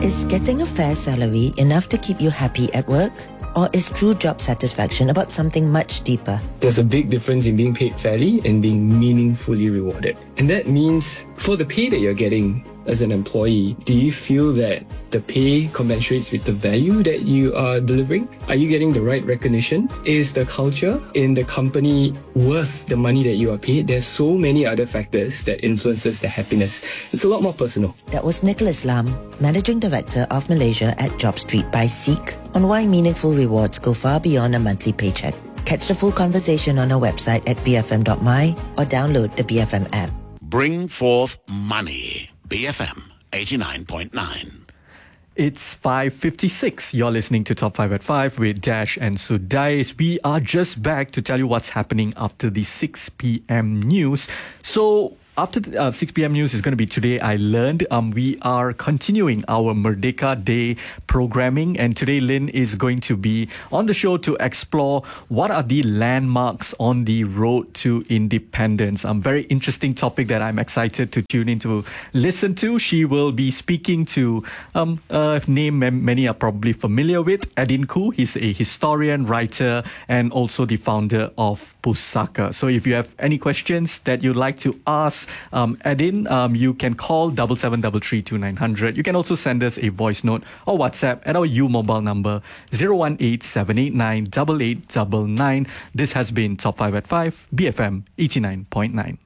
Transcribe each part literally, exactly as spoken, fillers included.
Is getting a fair salary enough to keep you happy at work? Or is true job satisfaction about something much deeper? There's a big difference in being paid fairly and being meaningfully rewarded. And that means for the pay that you're getting as an employee, do you feel that the pay commensurates with the value that you are delivering? Are you getting the right recognition? Is the culture in the company worth the money that you are paid? There's so many other factors that influences the happiness. It's a lot more personal. That was Nicholas Lam, Managing Director of Malaysia at JobStreet by Seek, on why meaningful rewards go far beyond a monthly paycheck. Catch the full conversation on our website at b f m dot m y or download the B F M app. Bring forth money. B F M eighty-nine point nine. It's five fifty-six. You're listening to Top five at five with Dash and Sudais. We are just back to tell you what's happening after the six p.m. news. So after the uh, six p.m. news is going to be Today I Learned. Um, we are continuing our Merdeka Day programming, and today Lynn is going to be on the show to explore what are the landmarks on the road to independence. A um, very interesting topic that I'm excited to tune in to listen to. She will be speaking to um, a name many are probably familiar with, Edin Khoo. He's a historian, writer, and also the founder of Pusaka. So if you have any questions that you'd like to ask Um, Edin, um, you can call double seven double three two nine hundred. You can also send us a voice note or WhatsApp at our U mobile number zero one eight seven eight nine eight eight nine nine. This has been Top five at five, B F M eighty-nine point nine.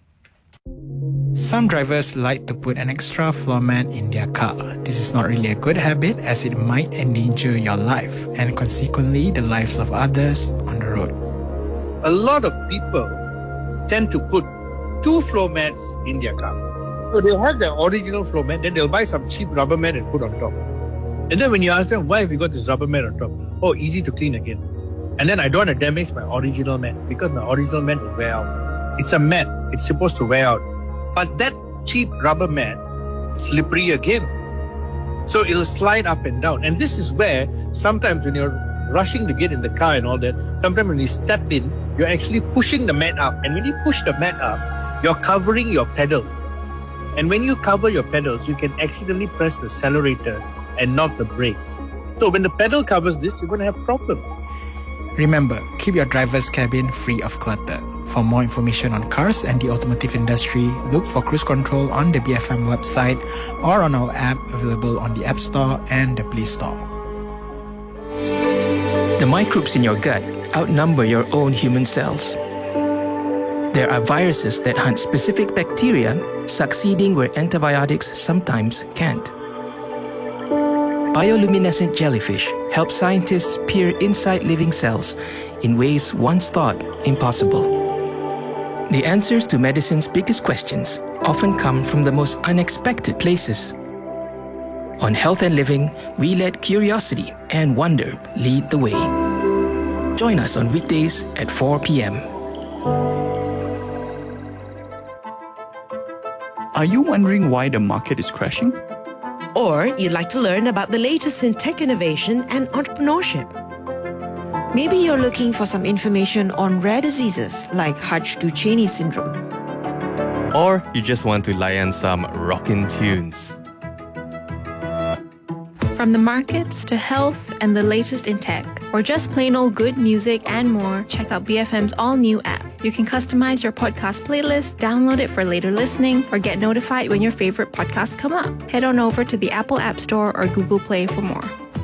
Some drivers like to put an extra floor mat in their car. This is not really a good habit as it might endanger your life and consequently the lives of others on the road. A lot of people tend to put two floor mats in their car. So they'll have their original floor mat, then they'll buy some cheap rubber mat and put on top. And then when you ask them, why have you got this rubber mat on top? Oh, easy to clean again. And then I don't want to damage my original mat because my original mat will wear out. It's a mat. It's supposed to wear out. But that cheap rubber mat, slippery again. So it'll slide up and down. And this is where sometimes when you're rushing to get in the car and all that, sometimes when you step in, you're actually pushing the mat up. And when you push the mat up, you're covering your pedals. And when you cover your pedals, you can accidentally press the accelerator and not the brake. So when the pedal covers this, you're going to have problems. Remember, keep your driver's cabin free of clutter. For more information on cars and the automotive industry, look for Cruise Control on the B F M website or on our app available on the App Store and the Play Store. The microbes in your gut outnumber your own human cells. There are viruses that hunt specific bacteria, succeeding where antibiotics sometimes can't. Bioluminescent jellyfish help scientists peer inside living cells in ways once thought impossible. The answers to medicine's biggest questions often come from the most unexpected places. On Health and Living, we let curiosity and wonder lead the way. Join us on weekdays at four p.m. Are you wondering why the market is crashing? Or you'd like to learn about the latest in tech innovation and entrepreneurship. Maybe you're looking for some information on rare diseases like Hutch-Duchenne syndrome. Or you just want to lie on some rockin' tunes. From the markets to health and the latest in tech, or just plain old good music and more, check out B F M's all-new app. You can customize your podcast playlist, download it for later listening, or get notified when your favorite podcasts come up. Head on over to the Apple App Store or Google Play for more.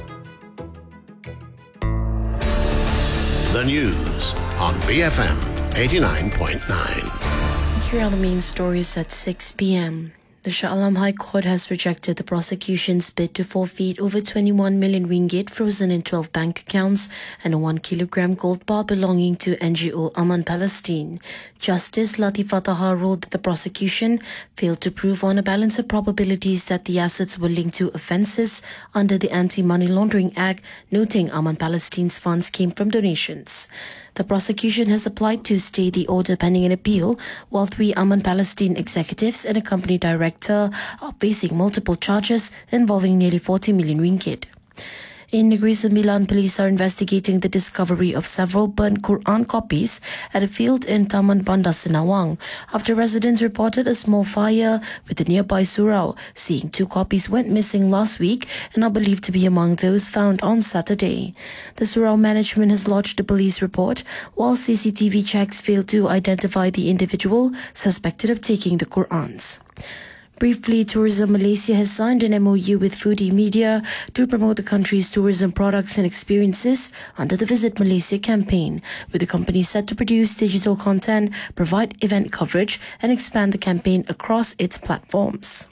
The news on B F M eighty-nine point nine. Here are the main stories at six p.m. The Shah Alam High Court has rejected the prosecution's bid to forfeit over twenty-one million ringgit frozen in twelve bank accounts and a one kilogram gold bar belonging to N G O Aman Palestine. Justice Latifah Taha ruled that the prosecution failed to prove on a balance of probabilities that the assets were linked to offences under the Anti-Money Laundering Act, noting Aman Palestine's funds came from donations. The prosecution has applied to stay the order pending an appeal, while three Aman Palestine executives and a company director are facing multiple charges involving nearly forty million ringgit. In Negeri Sembilan, police are investigating the discovery of several burnt Quran copies at a field in Taman Bandar Senawang after residents reported a small fire with a nearby surau, seeing two copies went missing last week and are believed to be among those found on Saturday. The surau management has lodged a police report, while C C T V checks failed to identify the individual suspected of taking the Qurans. Briefly, Tourism Malaysia has signed an M O U with Foodie Media to promote the country's tourism products and experiences under the Visit Malaysia campaign, with the company set to produce digital content, provide event coverage and expand the campaign across its platforms.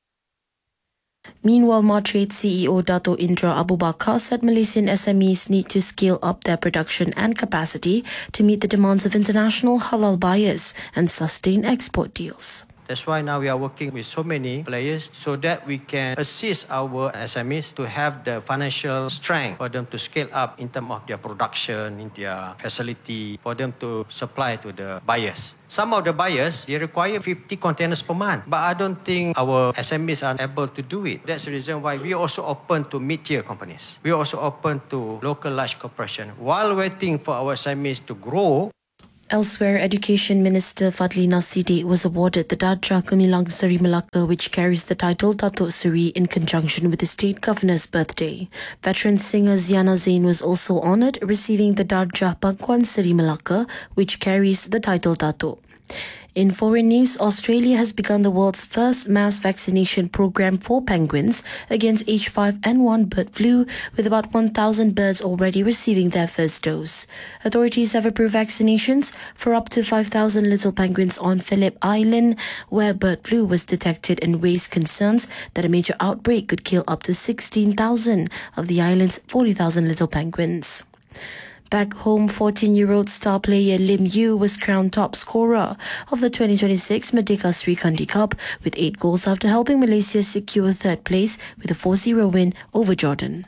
Meanwhile, Martrade C E O Dato Indra Abu Bakar said Malaysian S M Es need to scale up their production and capacity to meet the demands of international halal buyers and sustain export deals. That's why now we are working with so many players so that we can assist our S M Es to have the financial strength for them to scale up in terms of their production, in their facility, for them to supply to the buyers. Some of the buyers, they require fifty containers per month, but I don't think our S M Es are able to do it. That's the reason why we are also open to mid-tier companies. We are also open to local large corporations. While waiting for our S M Es to grow, Elsewhere, Education Minister Fadlina Siddiq was awarded the Darjah Gemilang Seri Melaka, which carries the title Datuk Seri in conjunction with the State Governor's birthday. Veteran singer Ziana Zain was also honoured, receiving the Darjah Pangkuan Seri Melaka, which carries the title Datuk. In foreign news, Australia has begun the world's first mass vaccination program for penguins against H five N one bird flu, with about one thousand birds already receiving their first dose. Authorities have approved vaccinations for up to five thousand little penguins on Phillip Island, where bird flu was detected and raised concerns that a major outbreak could kill up to sixteen thousand of the island's forty thousand little penguins. Back home, fourteen-year-old star player Lim Yu was crowned top scorer of the twenty twenty-six Merdeka Sri Kandi Cup with eight goals after helping Malaysia secure third place with a four zero win over Jordan.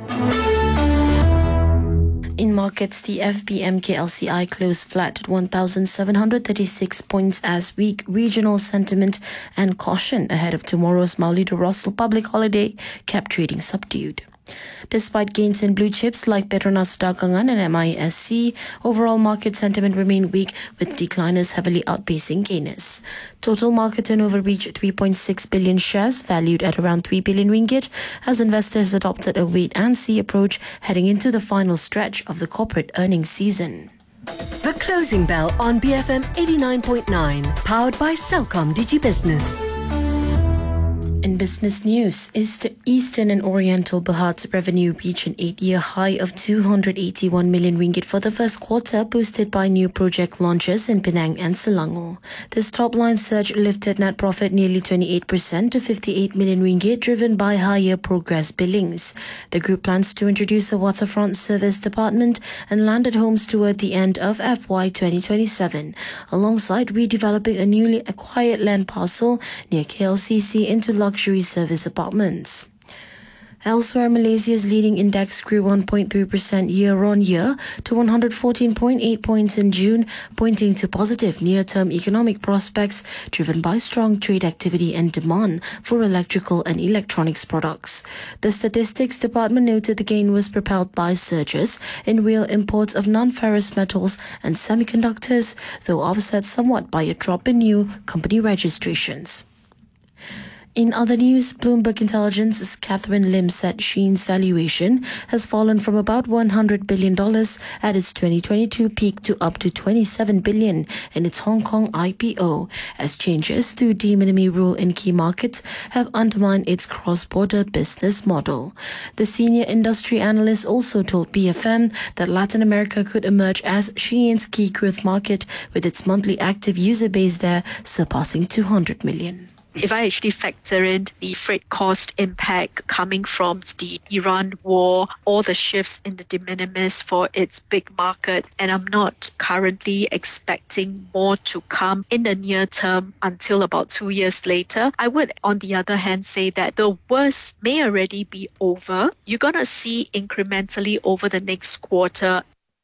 In markets, the F B M K L C I closed flat at one thousand seven hundred thirty-six points as weak regional sentiment and caution ahead of tomorrow's Maulidur Rasul public holiday kept trading subdued. Despite gains in blue chips like Petronas Dagangan and M I S C, overall market sentiment remained weak, with decliners heavily outpacing gainers. Total market turnover reached three point six billion shares, valued at around three billion ringgit, as investors adopted a wait-and-see approach heading into the final stretch of the corporate earnings season. The Closing Bell on B F M eighty-nine point nine, powered by Celcom DigiBusiness. In business news, Eastern and Oriental Berhad's revenue reached an eight-year high of two hundred eighty-one million ringgit for the first quarter, boosted by new project launches in Penang and Selangor. This top-line surge lifted net profit nearly twenty-eight percent to fifty-eight million ringgit, driven by higher progress billings. The group plans to introduce a waterfront service department and landed homes toward the end of F Y twenty twenty-seven, alongside redeveloping a newly acquired land parcel near K L C C into luxury service apartments. Elsewhere, Malaysia's leading index grew one point three percent year-on-year to one hundred fourteen point eight points in June, pointing to positive near-term economic prospects driven by strong trade activity and demand for electrical and electronics products. The Statistics Department noted the gain was propelled by surges in real imports of non-ferrous metals and semiconductors, though offset somewhat by a drop in new company registrations. In other news, Bloomberg Intelligence's Catherine Lim said Shein's valuation has fallen from about one hundred billion dollars at its twenty twenty-two peak to up to twenty-seven billion dollars in its Hong Kong I P O, as changes to de minimis rule in key markets have undermined its cross-border business model. The senior industry analyst also told B F M that Latin America could emerge as Shein's key growth market, with its monthly active user base there surpassing two hundred million. If I actually factor in the freight cost impact coming from the Iran war, all the shifts in the de minimis for its big market, and I'm not currently expecting more to come in the near term until about two years later, I would, on the other hand, say that the worst may already be over. You're going to see incrementally over the next quarter.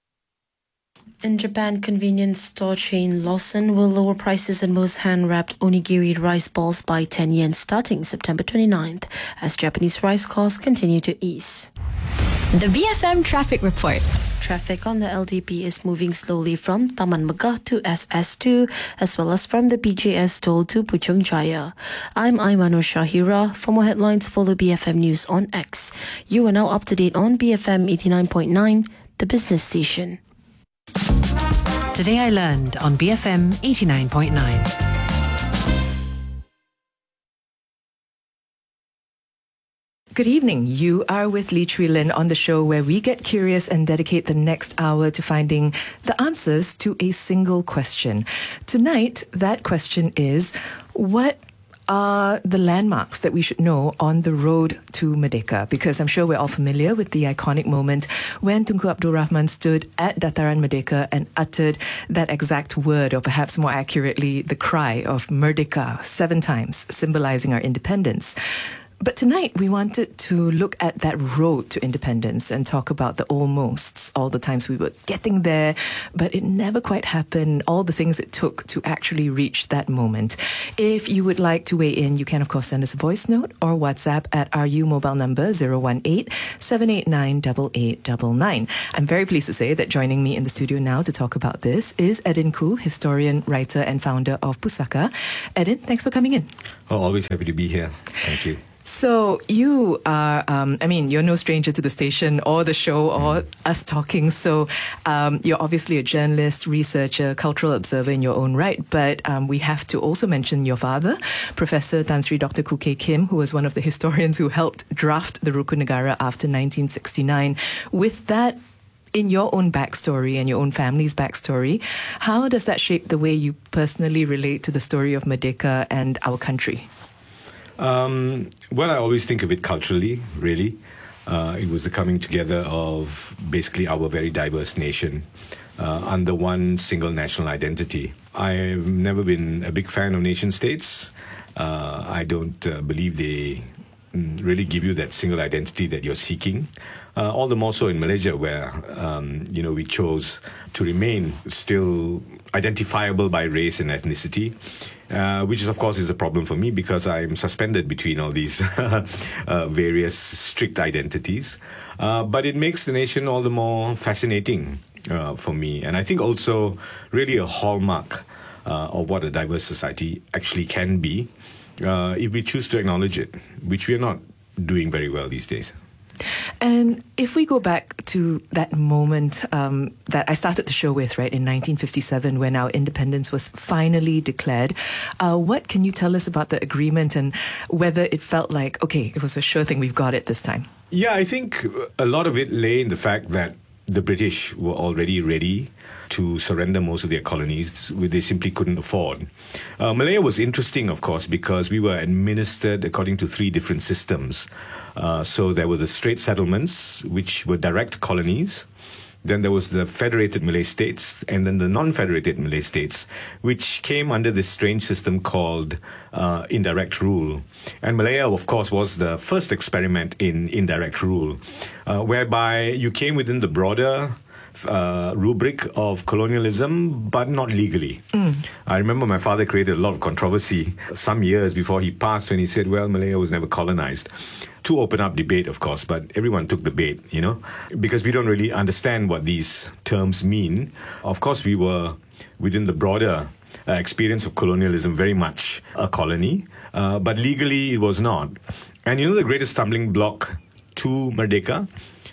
In Japan, convenience store chain Lawson will lower prices on most hand-wrapped onigiri rice balls by ten yen starting September twenty-ninth, as Japanese rice costs continue to ease. The B F M Traffic Report. Traffic on the L D P is moving slowly from Taman Megah to S S two, as well as from the P J S toll to Puchongjaya. I'm Aimanur Shahira. For more headlines, follow B F M News on X. You are now up to date on B F M eighty-nine point nine, the business station. Today I learned on B F M eighty-nine point nine. Good evening. You are with Lee Chui Lin on the show where we get curious and dedicate the next hour to finding the answers to a single question. Tonight, that question is, what are the landmarks that we should know on the road to Merdeka? Because I'm sure we're all familiar with the iconic moment when Tunku Abdul Rahman stood at Dataran Merdeka and uttered that exact word, or perhaps more accurately, the cry of Merdeka seven times, symbolizing our independence. But tonight, we wanted to look at that road to independence and talk about the almosts, all the times we were getting there, but it never quite happened, all the things it took to actually reach that moment. If you would like to weigh in, you can, of course, send us a voice note or WhatsApp at our U mobile number zero one eight, seven eight nine, eight eight nine nine. I'm very pleased to say that joining me in the studio now to talk about this is Edin Khoo, historian, writer, and founder of Pusaka. Edin, thanks for coming in. Oh, always happy to be here. Thank you. So you are, um, I mean, you're no stranger to the station or the show or mm. us talking. So um, you're obviously a journalist, researcher, cultural observer in your own right. But um, we have to also mention your father, Professor Tan Sri Doctor Khoo Kay Kim, who was one of the historians who helped draft the Rukun Negara after nineteen sixty-nine. With that in your own backstory and your own family's backstory, how does that shape the way you personally relate to the story of Merdeka and our country? Um, well, I always think of it culturally, really. Uh, it was the coming together of basically our very diverse nation uh, under one single national identity. I've never been a big fan of nation states. Uh, I don't uh, believe they really give you that single identity that you're seeking. Uh, all the more so in Malaysia, where um, you know we chose to remain still identifiable by race and ethnicity, uh, which is of course is a problem for me because I'm suspended between all these uh, various strict identities. Uh, but it makes the nation all the more fascinating uh, for me, and I think also really a hallmark uh, of what a diverse society actually can be uh, if we choose to acknowledge it, which we are not doing very well these days. And if we go back to that moment um, that I started the show with, right, in nineteen fifty-seven, when our independence was finally declared, uh, what can you tell us about the agreement and whether it felt like, okay, it was a sure thing, we've got it this time? Yeah, I think a lot of it lay in the fact that the British were already ready to surrender most of their colonies, which they simply couldn't afford. Uh, Malaya was interesting, of course, because we were administered according to three different systems. Uh, so there were the Strait Settlements, which were direct colonies. Then there was the Federated Malay States, and then the non-federated Malay States, which came under this strange system called uh, indirect rule. And Malaya, of course, was the first experiment in indirect rule, uh, whereby you came within the broader Uh, rubric of colonialism, but not legally. Mm. I remember my father created a lot of controversy some years before he passed when he said, well, Malaya was never colonized. To open up debate, of course, but everyone took the bait, you know, because we don't really understand what these terms mean. Of course, we were within the broader uh, experience of colonialism very much a colony, uh, but legally it was not. And you know, the greatest stumbling block to Merdeka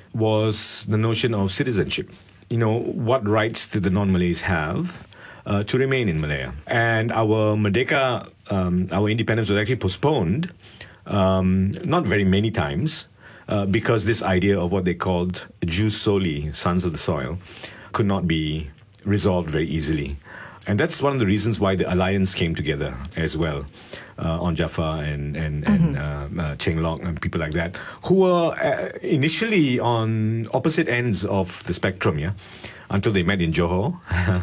was the notion of citizenship. You know, what rights did the non-Malays have uh, to remain in Malaya? And our Merdeka, um, our independence was actually postponed, um, not very many times, uh, because this idea of what they called Jus Soli, sons of the soil, could not be resolved very easily. And that's one of the reasons why the alliance came together as well, uh, on Jaffar and and, mm-hmm. and uh, uh, Cheng Lock and people like that, who were uh, initially on opposite ends of the spectrum, yeah, until they met in Johor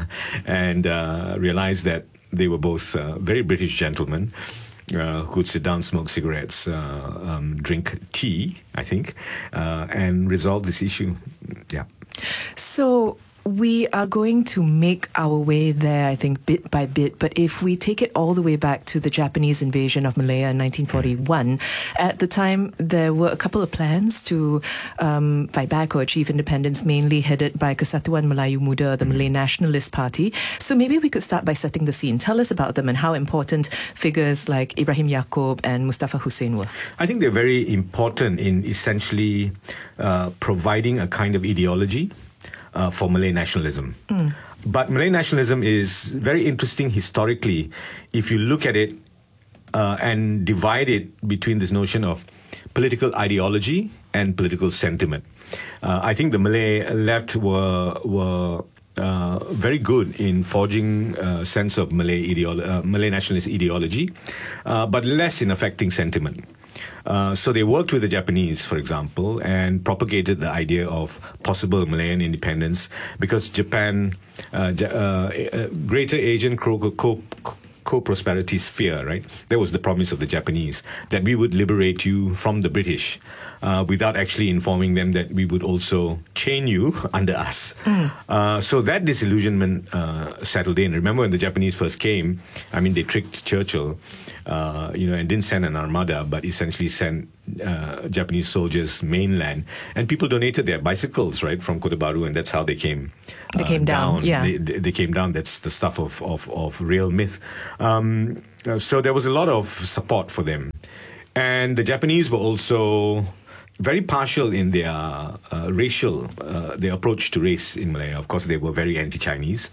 and uh, realized that they were both uh, very British gentlemen uh, who could sit down, smoke cigarettes, uh, um, drink tea, I think, uh, and resolve this issue. Yeah. So we are going to make our way there, I think, bit by bit. But if we take it all the way back to the Japanese invasion of Malaya in nineteen forty-one, at the time there were a couple of plans to um, fight back or achieve independence, mainly headed by Kesatuan Melayu Muda, the Malay Nationalist Party. So maybe we could start by setting the scene. Tell us about them and how important figures like Ibrahim Yaakob and Mustafa Hussein were. I think they're very important in essentially uh, providing a kind of ideology Uh, for Malay nationalism. Mm. But Malay nationalism is very interesting historically if you look at it uh, and divide it between this notion of political ideology and political sentiment. Uh, I think the Malay left were were uh, very good in forging a sense of Malay ideolo- uh, Malay nationalist ideology, uh, but less in affecting sentiment. Uh, so they worked with the Japanese, for example, and propagated the idea of possible Malayan independence because Japan, uh, uh, uh, Greater Asian co- co- co-prosperity sphere, right? That was the promise of the Japanese, that we would liberate you from the British uh, without actually informing them that we would also chain you under us. Mm. Uh, so that disillusionment uh, settled in. Remember when the Japanese first came, I mean, they tricked Churchill, uh, you know, and didn't send an armada, but essentially sent uh, Japanese soldiers mainland. And people donated their bicycles, right, from Kota Baru, and that's how they came They came uh, down, down. yeah. They, they, they came down. That's the stuff of, of, of real myth. Um, so there was a lot of support for them. And the Japanese were also very partial in their uh, racial, uh, their approach to race in Malaya. Of course, they were very anti-Chinese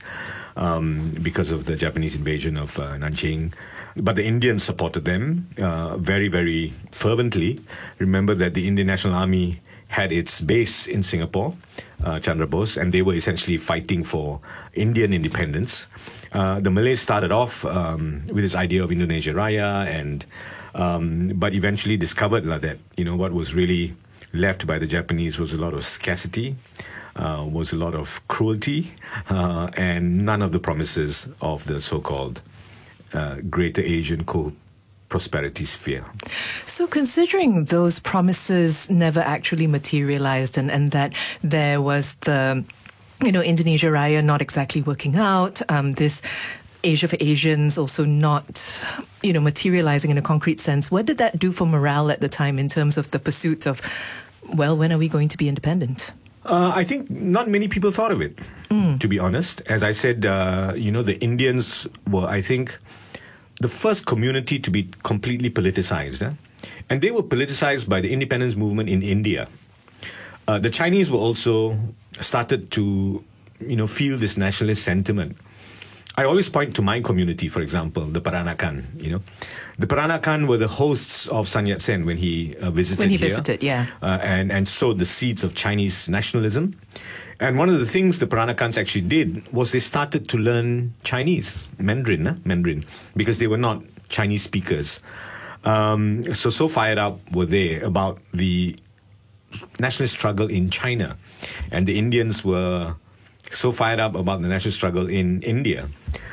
um, because of the Japanese invasion of uh, Nanjing. But the Indians supported them uh, very, very fervently. Remember that the Indian National Army had its base in Singapore, uh, Chandra Bose, and they were essentially fighting for Indian independence. Uh, the Malays started off um, with this idea of Indonesia Raya, and um, but eventually discovered uh, that you know what was really left by the Japanese was a lot of scarcity, uh, was a lot of cruelty, uh, and none of the promises of the so-called uh, Greater Asian Co. prosperity sphere. So considering those promises never actually materialized and, and that there was the, you know, Indonesia Raya not exactly working out, um, this Asia for Asians also not, you know, materializing in a concrete sense, what did that do for morale at the time in terms of the pursuit of, well, when are we going to be independent? Uh, I think not many people thought of it, mm. to be honest. As I said, uh, you know, the Indians were, I think, the first community to be completely politicized. Eh? And they were politicized by the independence movement in India. Uh, the Chinese were also started to, you know, feel this nationalist sentiment. I always point to my community, for example, the Peranakan, you know. The Peranakan were the hosts of Sun Yat-sen when he uh, visited When he here, visited, yeah. Uh, and, and sowed the seeds of Chinese nationalism. And one of the things the Peranakans actually did was they started to learn Chinese, Mandarin, eh? Mandarin, because they were not Chinese speakers. Um, so, so fired up were they about the nationalist struggle in China. And the Indians were so fired up about the national struggle in India.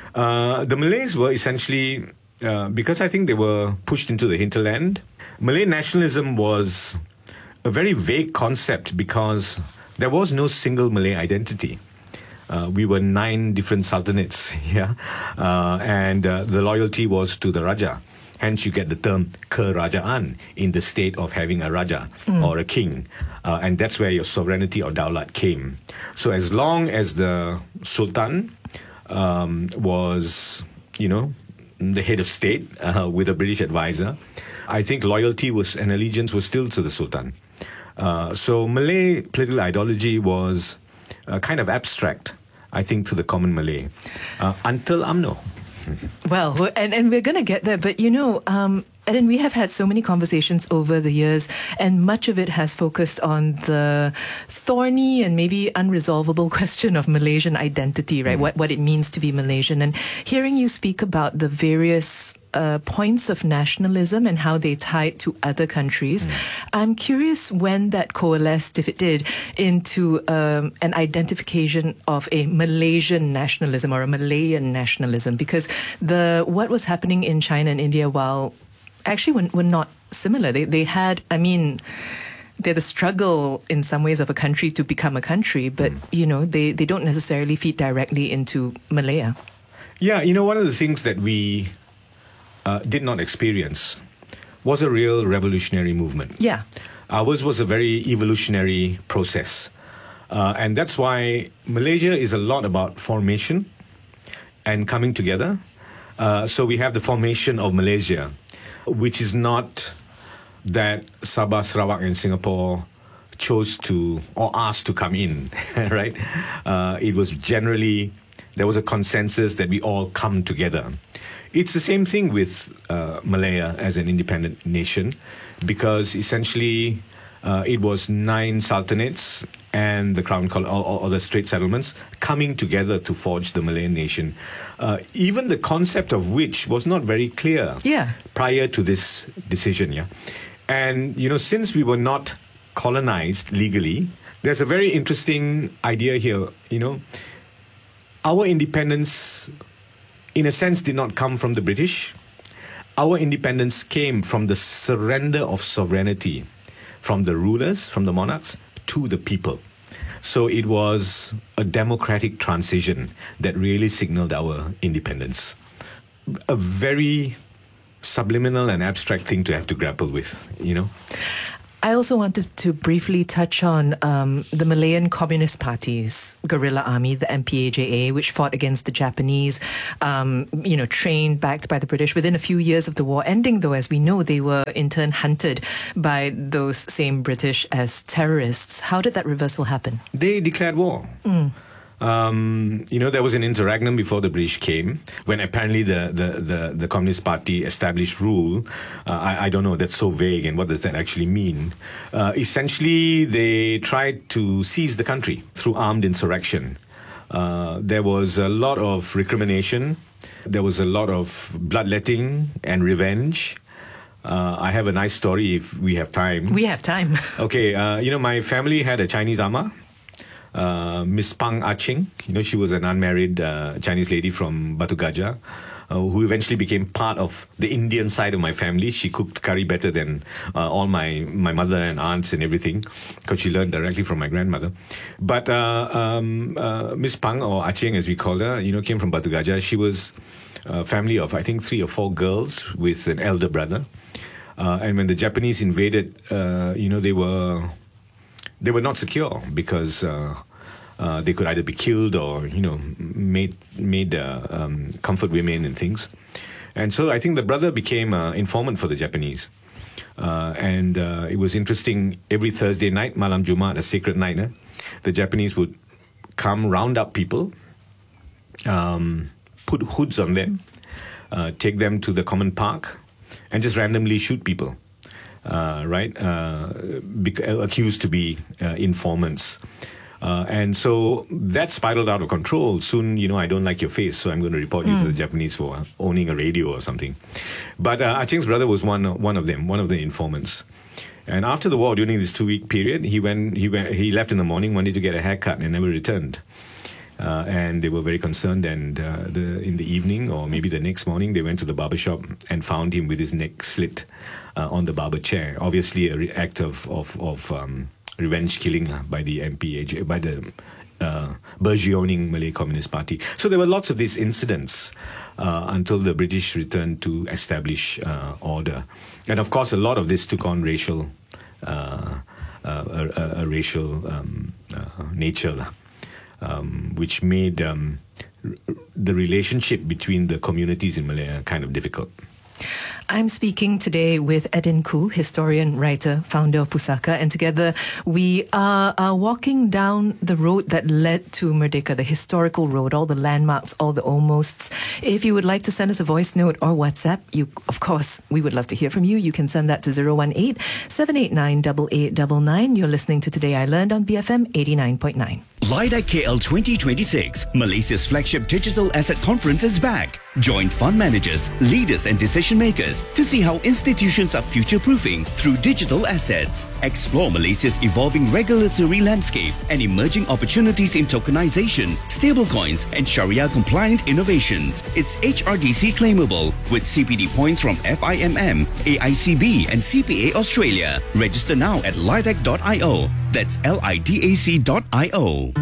Uh, the Malays were essentially, uh, because I think they were pushed into the hinterland, Malay nationalism was a very vague concept because there was no single Malay identity. Uh, we were nine different sultanates, yeah, uh, and uh, the loyalty was to the Raja. Hence, you get the term kerajaan in the state of having a Raja mm. or a king, uh, and that's where your sovereignty or daulat came. So, as long as the Sultan um, was, you know, the head of state uh, with a British advisor, I think loyalty was and allegiance was still to the Sultan. Uh, so Malay political ideology was uh, kind of abstract, I think, to the common Malay, uh, until U M N O. Well, and, and we're going to get there, but you know, um, Eden, we have had so many conversations over the years, and much of it has focused on the thorny and maybe unresolvable question of Malaysian identity, right? Mm. What, what it means to be Malaysian. And hearing you speak about the various Uh, points of nationalism and how they tied to other countries. Mm. I'm curious when that coalesced, if it did, into um, an identification of a Malaysian nationalism or a Malayan nationalism, because the what was happening in China and India, while actually were, were not similar. They they had, I mean, they're the struggle in some ways of a country to become a country, but, mm. you know, they, they don't necessarily feed directly into Malaya. Yeah, you know, one of the things that we uh, did not experience was a real revolutionary movement. Yeah. Ours was a very evolutionary process. Uh, and that's why Malaysia is a lot about formation and coming together. Uh, so we have the formation of Malaysia, which is not that Sabah, Sarawak and Singapore chose to or asked to come in, right? Uh, it was generally, there was a consensus that we all come together. It's the same thing with uh, Malaya as an independent nation, because essentially uh, it was nine sultanates and the Crown Col- or, or the Strait Settlements coming together to forge the Malayan nation. Uh, even the concept of which was not very clear yeah. prior to this decision. Yeah, and you know, since we were not colonized legally, there's a very interesting idea here. You know, our independence, in a sense, did not come from the British. Our independence came from the surrender of sovereignty from the rulers, from the monarchs, to the people. So it was a democratic transition that really signaled our independence. A very subliminal and abstract thing to have to grapple with, you know. I also wanted to briefly touch on um, the Malayan Communist Party's guerrilla army, the M P A J A, which fought against the Japanese, um, you know, trained, backed by the British. Within a few years of the war ending, though, as we know, they were in turn hunted by those same British as terrorists. How did that reversal happen? They declared war. Mm. Um, you know, there was an interregnum before the British came, when apparently the, the, the, the Communist Party established rule. Uh, I, I don't know, that's so vague, and what does that actually mean? Uh, essentially, they tried to seize the country through armed insurrection. Uh, there was a lot of recrimination. There was a lot of bloodletting and revenge. Uh, I have a nice story if we have time. We have time. Okay, uh, you know, my family had a Chinese amma. Uh, Miss Pang Ah Ching, you know, she was an unmarried uh, Chinese lady from Batu Gajah, uh, who eventually became part of the Indian side of my family. She cooked curry better than uh, all my, my mother and aunts and everything, because she learned directly from my grandmother. But uh, um, uh, Miss Pang, or Ah Ching as we called her, you know, came from Batu Gajah. She was a family of, I think, three or four girls with an elder brother. Uh, and when the Japanese invaded, uh, you know, they were... They were not secure because uh, uh, they could either be killed or, you know, made made uh, um, comfort women and things. And so I think the brother became an informant for the Japanese. Uh, and uh, it was interesting, every Thursday night, Malam Jumaat, a sacred night, eh, the Japanese would come, round up people, um, put hoods on them, uh, take them to the common park, and just randomly shoot people. Uh, right, uh, bec- accused to be uh, informants. Uh, and so that spiraled out of control. Soon, you know, I don't like your face, so I'm going to report you mm. to the Japanese for owning a radio or something. But uh, Ah Ching's brother was one one of them, one of the informants. And after the war, during this two-week period, he went, he went, he left in the morning, wanted to get a haircut, and never returned. Uh, and they were very concerned, and uh, the, in the evening, or maybe the next morning, they went to the barber shop and found him with his neck slit uh, on the barber chair. Obviously, an re- act of of, of um, revenge killing uh, by the M P A J, by the uh, burgeoning Malay Communist Party. So there were lots of these incidents uh, until the British returned to establish uh, order, and of course, a lot of this took on racial, uh, uh, a, a, a racial um, uh, nature. Um, which made um, r- the relationship between the communities in Malaya kind of difficult. I'm speaking today with Edin Khoo, historian, writer, founder of Pusaka, and together we are, are walking down the road that led to Merdeka, the historical road, all the landmarks, all the almosts. If you would like to send us a voice note or WhatsApp, you, of course, we would love to hear from you. You can send that to zero one eight, seven eight nine, eight eight nine nine. You're listening to Today I Learned on B F M eighty-nine point nine. LIDAC K L twenty twenty-six, Malaysia's flagship digital asset conference is back. Join fund managers, leaders and decision makers to see how institutions are future-proofing through digital assets. Explore Malaysia's evolving regulatory landscape and emerging opportunities in tokenization, stablecoins and Sharia-compliant innovations. It's H R D C claimable with C P D points from F I M M, A I C B and C P A Australia. Register now at lidac dot io. That's L I D A C dot I O.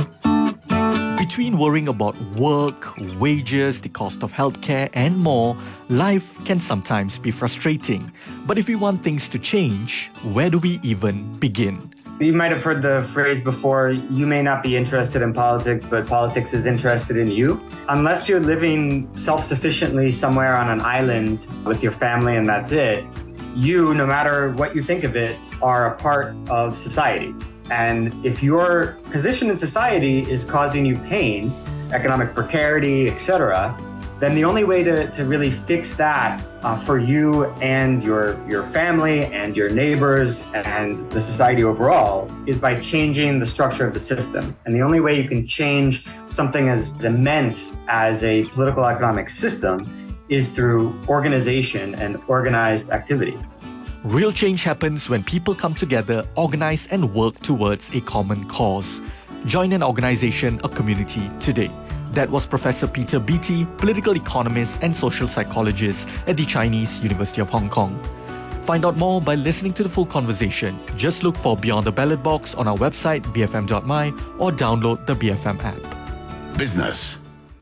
Between worrying about work, wages, the cost of healthcare, and more, life can sometimes be frustrating. But if we want things to change, where do we even begin? You might have heard the phrase before, you may not be interested in politics, but politics is interested in you. Unless you're living self-sufficiently somewhere on an island with your family and that's it, you, no matter what you think of it, are a part of society. And if your position in society is causing you pain, economic precarity, et cetera, then the only way to, to really fix that uh, for you and your, your family and your neighbors and the society overall is by changing the structure of the system. And the only way you can change something as immense as a political economic system is through organization and organized activity. Real change happens when people come together, organize and work towards a common cause. Join an organization or community today. That was Professor Peter Beattie, political economist and social psychologist at the Chinese University of Hong Kong. Find out more by listening to the full conversation. Just look for Beyond the Ballot Box on our website b f m dot m y or download the B F M app. Business,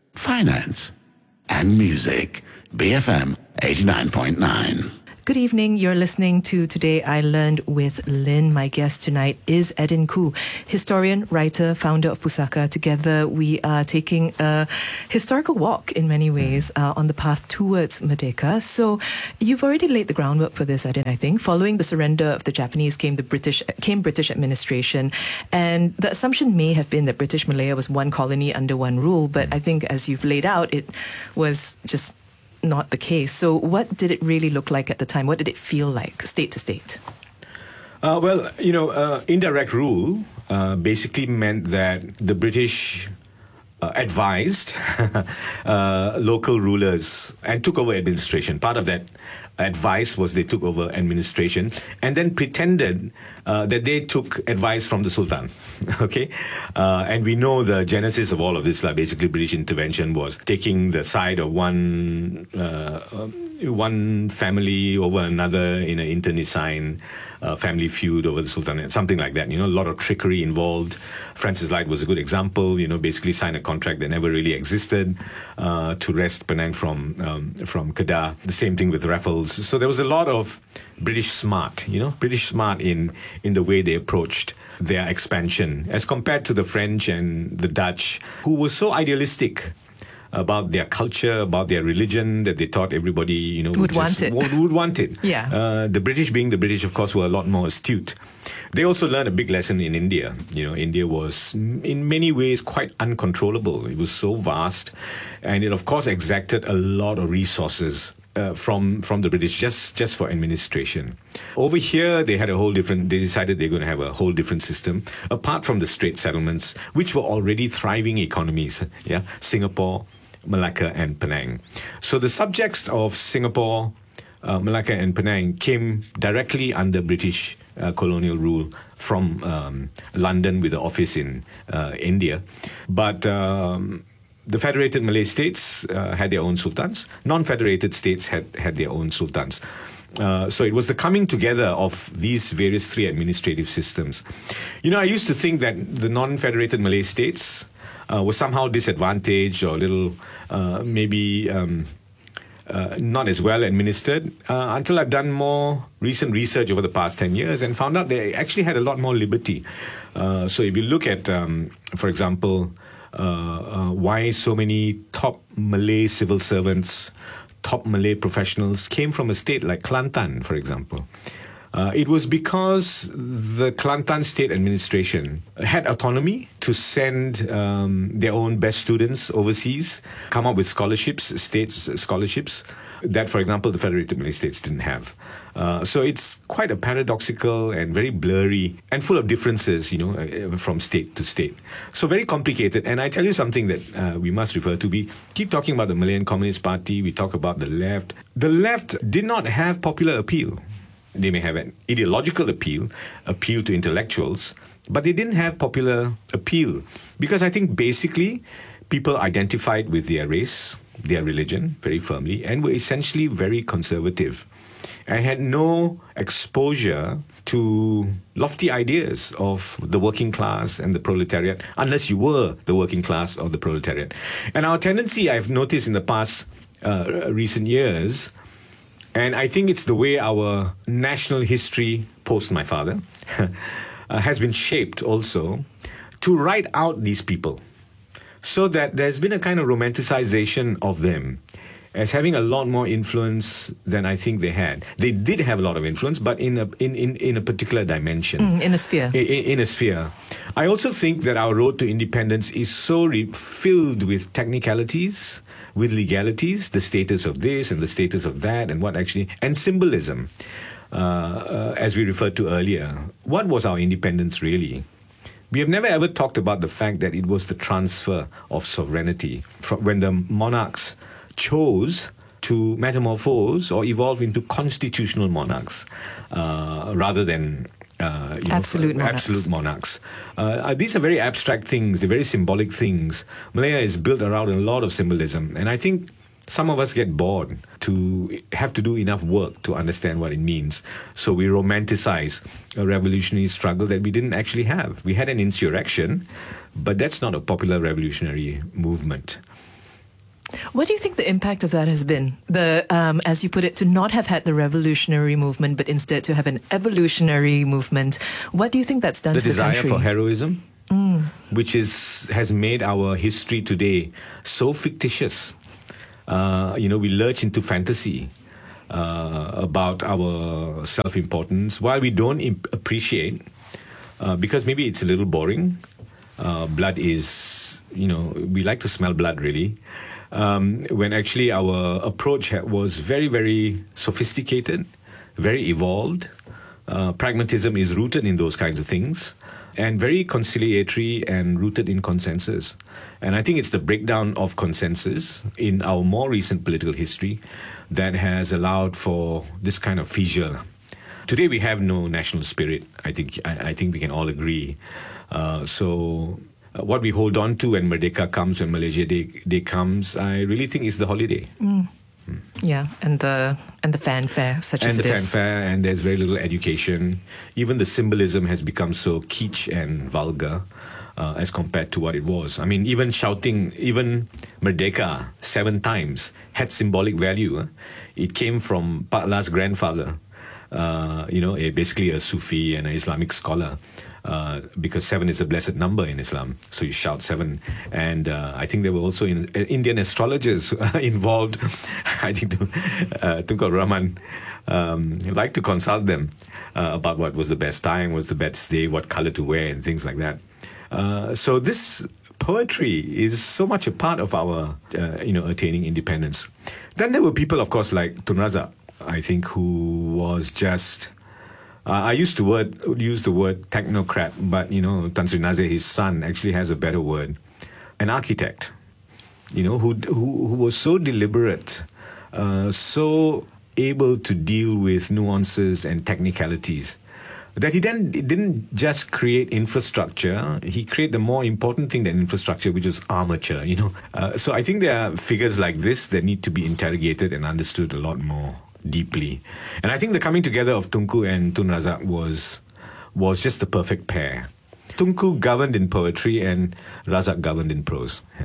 finance and music. B F M eighty-nine point nine. Good evening. You're listening to Today I Learned with Lynn. My guest tonight is Edin Khoo, historian, writer, founder of Pusaka. Together, we are taking a historical walk in many ways uh, on the path towards Merdeka. So, you've already laid the groundwork for this, Edin, I think. Following the surrender of the Japanese came the British came British administration, and the assumption may have been that British Malaya was one colony under one rule. But I think, as you've laid out, it was just not the case. So what did it really look like at the time? What did it feel like, state to state? Uh, well, you know, uh, indirect rule uh, basically meant that the British uh, advised uh, local rulers and took over administration. Part of that advice was they took over administration and then pretended uh, that they took advice from the Sultan. Okay? Uh, and we know the genesis of all of this, like basically British intervention was taking the side of one uh, one family over another in an internecine uh, family feud over the Sultan, something like that. You know, a lot of trickery involved. Francis Light was a good example. You know, basically signed a contract that never really existed uh, to wrest Penang from um, from Kedah. The same thing with Raffles. So there was a lot of British smart, you know, British smart in in the way they approached their expansion as compared to the French and the Dutch, who were so idealistic about their culture, about their religion, that they thought everybody, you know, would just, want it. Would, would want it. Yeah. Uh, the British, being the British, of course, were a lot more astute. They also learned a big lesson in India. You know, India was in many ways quite uncontrollable. It was so vast, and it, of course, exacted a lot of resources Uh, from from the British just just for administration. Over here, they had a whole different. They decided they're going to have a whole different system apart from the Strait settlements, which were already thriving economies. Yeah, Singapore, Malacca, and Penang. So the subjects of Singapore, uh, Malacca, and Penang came directly under British uh, colonial rule from um, London with the office in uh, India, but. Um, The Federated Malay States uh, had their own sultans. Non-federated states had, had their own sultans. Uh, so it was the coming together of these various three administrative systems. You know, I used to think that the non-federated Malay states uh, were somehow disadvantaged or a little uh, maybe um, uh, not as well administered uh, until I've done more recent research over the past ten years and found out they actually had a lot more liberty. Uh, so if you look at, um, for example, Uh, uh, why so many top Malay civil servants, top Malay professionals came from a state like Kelantan, for example. Uh, it was because the Kelantan state administration had autonomy to send um, their own best students overseas, come up with scholarships, state scholarships, that, for example, the Federated Malay States didn't have. Uh, so it's quite a paradoxical and very blurry and full of differences, you know, uh, from state to state. So very complicated. And I tell you something that uh, we must refer to. We keep talking about the Malayan Communist Party. We talk about the left. The left did not have popular appeal. They may have an ideological appeal, appeal to intellectuals, but they didn't have popular appeal because I think basically people identified with their race, their religion very firmly, and were essentially very conservative and had no exposure to lofty ideas of the working class and the proletariat, unless you were the working class or the proletariat. And our tendency, I've noticed in the past uh, recent years, and I think it's the way our national history, post my father, uh, has been shaped also, to write out these people. So that there's been a kind of romanticization of them as having a lot more influence than I think they had. They did have a lot of influence, but in a in, in, in a particular dimension. Mm, in a sphere. In, in a sphere. I also think that our road to independence is so re- filled with technicalities, with legalities, the status of this and the status of that, and what actually, and symbolism, uh, uh, as we referred to earlier. What was our independence really? We have never ever talked about the fact that it was the transfer of sovereignty from when the monarchs chose to metamorphose or evolve into constitutional monarchs uh, rather than uh, you absolute know, monarchs. Absolute monarchs. Uh, these are very abstract things, they're very symbolic things. Malaya is built around a lot of symbolism, and I think some of us get bored to have to do enough work to understand what it means. So we romanticize a revolutionary struggle that we didn't actually have. We had an insurrection, but that's not a popular revolutionary movement. What do you think the impact of that has been? The, um, as you put it, to not have had the revolutionary movement, but instead to have an evolutionary movement. What do you think that's done the to the country? The desire for heroism, mm. which is has made our history today so fictitious. Uh, you know, we lurch into fantasy uh, about our self-importance while we don't imp- appreciate, uh, because maybe it's a little boring. Uh, blood is, you know, we like to smell blood really. Um, when actually our approach was very, very sophisticated, very evolved. Uh, pragmatism is rooted in those kinds of things, and very conciliatory and rooted in consensus. And I think it's the breakdown of consensus in our more recent political history that has allowed for this kind of fissure. Today we have no national spirit. I think I, I think we can all agree. Uh, so uh, what we hold on to when Merdeka comes, when Malaysia Day, Day comes, I really think is the holiday. Mm. Yeah, and the and the fanfare such and as the this. fanfare, and there's very little education. Even the symbolism has become so kitsch and vulgar uh, as compared to what it was. I mean, even shouting, even Merdeka seven times had symbolic value. Huh? It came from Pak Lah's grandfather, uh, you know, a, basically a Sufi and an Islamic scholar. Uh, because seven is a blessed number in Islam, so you shout seven. And uh, I think there were also in, uh, Indian astrologers involved. I think uh, Tunku Rahman um, liked to consult them uh, about what was the best time, was the best day, what color to wear, and things like that. Uh, so this poetry is so much a part of our, uh, you know, attaining independence. Then there were people, of course, like Tun Razak, I think, who was just. Uh, I used to word, use the word technocrat, but, you know, Tan Sri Nazir, his son, actually has a better word. An architect, you know, who who, who was so deliberate, uh, so able to deal with nuances and technicalities, that he then didn't just create infrastructure, he created the more important thing than infrastructure, which is armature, you know. Uh, so I think there are figures like this that need to be interrogated and understood a lot more deeply. And I think the coming together of Tunku and Tun Razak was was just the perfect pair. Tunku governed in poetry and Razak governed in prose. Yeah.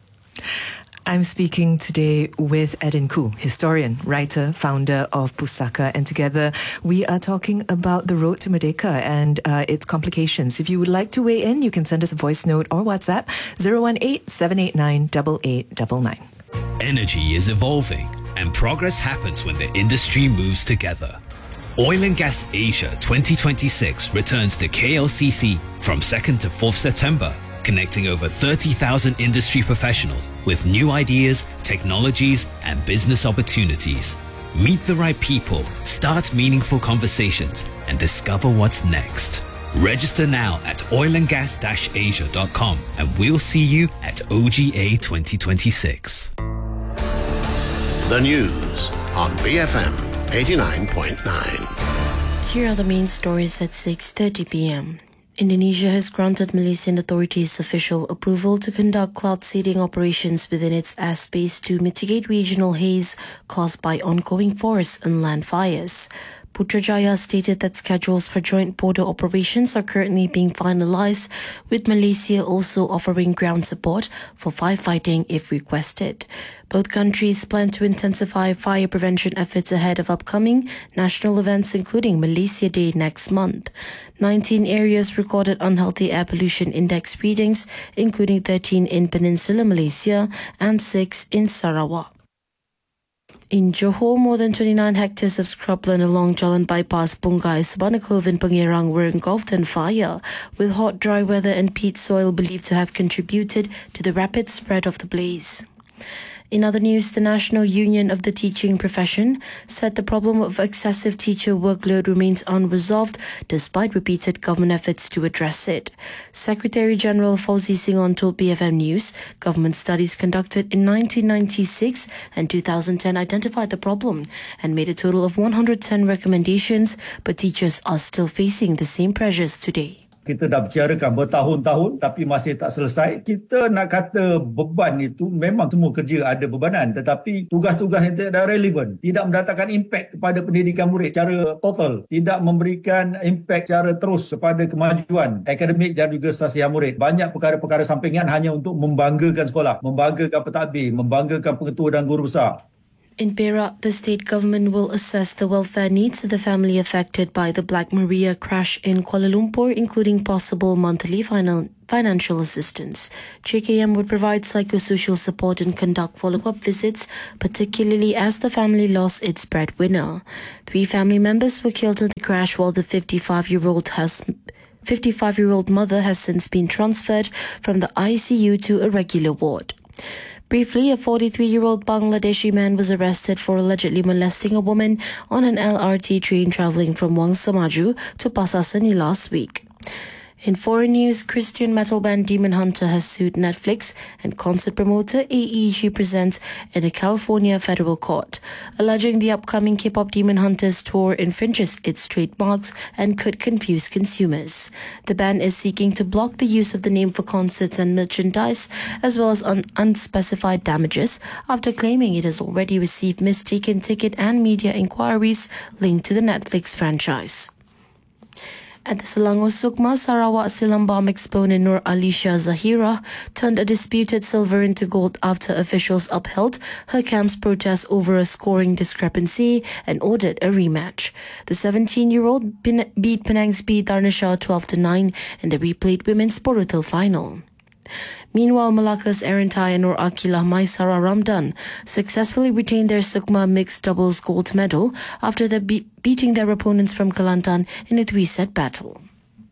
I'm speaking today with Edin Khoo, historian, writer, founder of Pusaka, and together we are talking about the road to Merdeka and uh, its complications. If you would like to weigh in, you can send us a voice note or WhatsApp zero one eight, seven eight nine, eight eight nine nine. Energy is evolving, and progress happens when the industry moves together. Oil and Gas Asia twenty twenty-six returns to K L C C from second to fourth September connecting over thirty thousand industry professionals with new ideas, technologies, and business opportunities. Meet the right people, start meaningful conversations, and discover what's next. Register now at oil and gas dash asia dot com and we'll see you at O G A twenty twenty-six. The news on B F M eighty-nine point nine. Here are the main stories at six thirty p.m. Indonesia has granted Malaysian authorities official approval to conduct cloud seeding operations within its airspace to mitigate regional haze caused by ongoing forest and land fires. Putrajaya stated that schedules for joint border operations are currently being finalized, with Malaysia also offering ground support for firefighting if requested. Both countries plan to intensify fire prevention efforts ahead of upcoming national events, including Malaysia Day next month. nineteen areas recorded unhealthy air pollution index readings, including thirteen in Peninsular Malaysia and six in Sarawak. In Johor, more than twenty-nine hectares of scrubland along Jalan Bypass Bungai, Sabana Cove and Pengerang were engulfed in fire, with hot, dry weather and peat soil believed to have contributed to the rapid spread of the blaze. In other news, the National Union of the Teaching Profession said the problem of excessive teacher workload remains unresolved despite repeated government efforts to address it. Secretary-General Fauzi Singon told B F M News government studies conducted in nineteen ninety-six and two thousand ten identified the problem and made a total of one hundred ten recommendations, but teachers are still facing the same pressures today. Kita dah bicarakan bertahun-tahun tapi masih tak selesai. Kita nak kata beban itu memang semua kerja ada bebanan, tetapi tugas-tugas yang tidak relevan, tidak mendatangkan impak kepada pendidikan murid secara total, tidak memberikan impak secara terus kepada kemajuan akademik dan juga sasihan murid. Banyak perkara-perkara sampingan hanya untuk membanggakan sekolah, membanggakan pentadbir, membanggakan pengetua dan guru besar. In Perak, the state government will assess the welfare needs of the family affected by the Black Maria crash in Kuala Lumpur, including possible monthly final financial assistance. J K M would provide psychosocial support and conduct follow-up visits, particularly as the family lost its breadwinner. Three family members were killed in the crash, while the fifty-five-year-old has... fifty-five-year-old mother has since been transferred from the I C U to a regular ward. Briefly, a forty-three-year-old Bangladeshi man was arrested for allegedly molesting a woman on an L R T train travelling from Wangsa Maju to Pasar Seni last week. In foreign news, Christian metal band Demon Hunter has sued Netflix and concert promoter A E G Presents in a California federal court, alleging the upcoming K-pop Demon Hunters tour infringes its trademarks and could confuse consumers. The band is seeking to block the use of the name for concerts and merchandise, as well as un- unspecified damages, after claiming it has already received mistaken ticket and media inquiries linked to the Netflix franchise. At the Selangor Sukma, Sarawak Silambam exponent Nur Alisha Zahira turned a disputed silver into gold after officials upheld her camp's protest over a scoring discrepancy and ordered a rematch. The seventeen-year-old beat Penang Speed Darnisha twelve to nine in the replayed women's Borutil final. Meanwhile, Malacca's Erin Tai and Nur Akilah Maisara Ramdan successfully retained their Sukma mixed doubles gold medal after they be- beating their opponents from Kelantan in a three-set battle.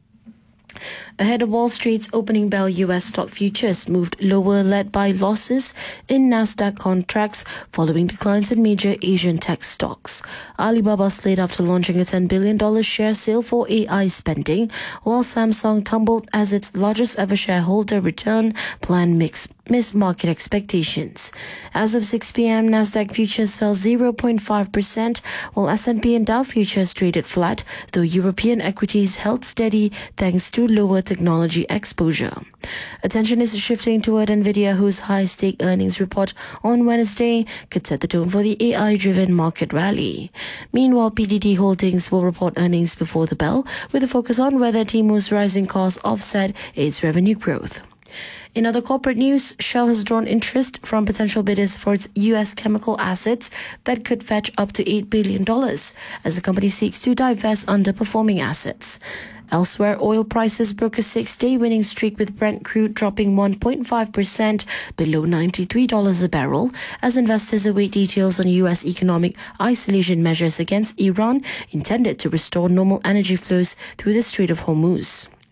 Ahead of Wall Street's opening bell, U S stock futures moved lower, led by losses in Nasdaq contracts following declines in major Asian tech stocks. Alibaba slid after launching a ten billion dollars share sale for A I spending, while Samsung tumbled as its largest ever shareholder return plan mixed missed market expectations. As of six p.m, Nasdaq futures fell zero point five percent, while S and P and Dow futures traded flat, though European equities held steady thanks to lower technology exposure. Attention is shifting toward Nvidia, whose high-stake earnings report on Wednesday could set the tone for the A I-driven market rally. Meanwhile, P D D Holdings will report earnings before the bell, with a focus on whether Tmu's rising costs offset its revenue growth. In other corporate news, Shell has drawn interest from potential bidders for its U S chemical assets that could fetch up to eight billion dollars as the company seeks to divest underperforming assets. Elsewhere, oil prices broke a six-day winning streak, with Brent crude dropping one point five percent below ninety-three dollars a barrel as investors await details on U S economic isolation measures against Iran intended to restore normal energy flows through the Strait of Hormuz.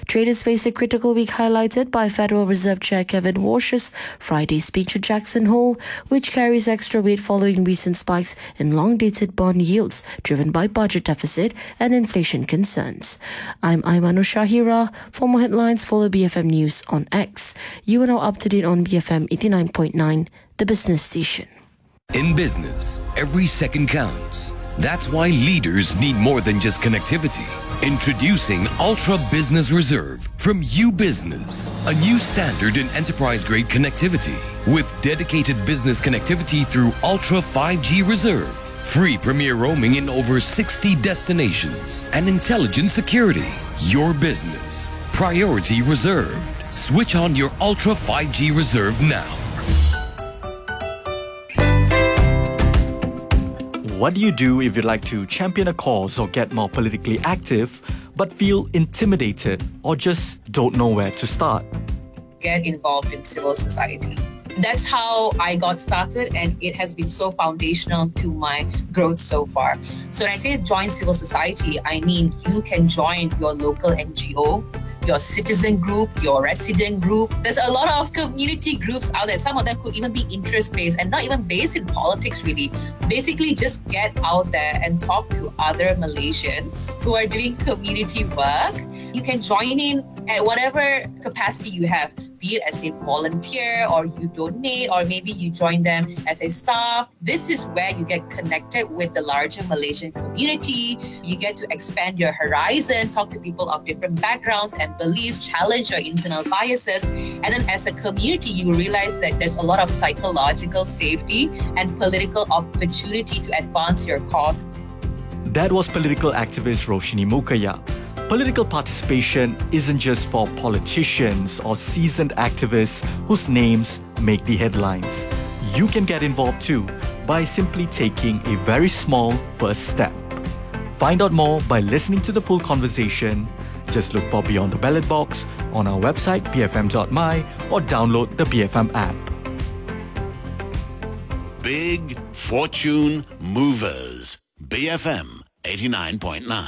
Traders face a critical week highlighted by Federal Reserve Chair Kevin Warsh's Friday speech to Jackson Hole, which carries extra weight following recent spikes in long-dated bond yields driven by budget deficit and inflation concerns. I'm Aymanu Shahira. For more headlines, follow B F M News on X. You are now up to date on B F M eighty-nine point nine, the business station. In business, every second counts. That's why leaders need more than just connectivity. Introducing Ultra Business Reserve from U Business, a new standard in enterprise-grade connectivity with dedicated business connectivity through Ultra five G Reserve, free premier roaming in over sixty destinations, and intelligent security. Your business, priority reserved. Switch on your Ultra five G Reserve now. What do you do if you'd like to champion a cause or get more politically active, but feel intimidated or just don't know where to start? Get involved in civil society. That's how I got started, and it has been so foundational to my growth so far. So when I say join civil society, I mean you can join your local N G O, your citizen group, your resident group. There's a lot of community groups out there. Some of them could even be interest-based and not even based in politics, really. Basically, just get out there and talk to other Malaysians who are doing community work. You can join in at whatever capacity you have, be it as a volunteer or you donate, or maybe you join them as a staff. This is where you get connected with the larger Malaysian community. You get to expand your horizon, talk to people of different backgrounds and beliefs, challenge your internal biases. And then as a community, you realize that there's a lot of psychological safety and political opportunity to advance your cause. That was political activist Roshni Mukaya. Political participation isn't just for politicians or seasoned activists whose names make the headlines. You can get involved too by simply taking a very small first step. Find out more by listening to the full conversation. Just look for Beyond the Ballot Box on our website b f m dot m y or download the B F M app. Big Fortune Movers. B F M eighty-nine point nine.